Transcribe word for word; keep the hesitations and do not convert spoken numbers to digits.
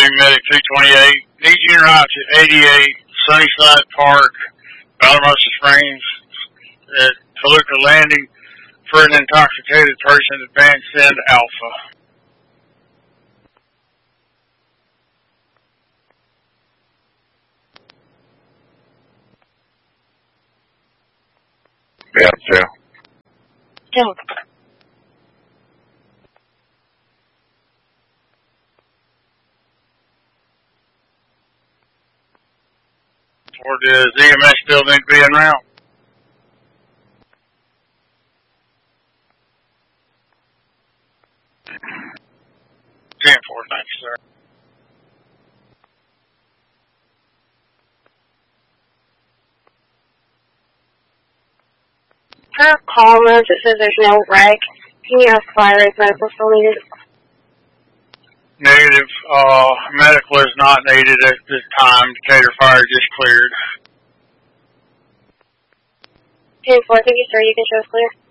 Army Medic two twenty-eight. Need you route to eighty-eight Sunnyside Park, Alamosa Springs, at Toluca Landing for an intoxicated person. Advance send Alpha. Yeah, yeah. Still. Or does E M S still need to be en route? ten four, thank you, sir. Her call runs, it says there's no wreck. Can you ask fire if medical still needed? Negative. Uh, medical is not needed at this time. Decatur Fire just cleared. ten four, thank you, sir. You can show us clear.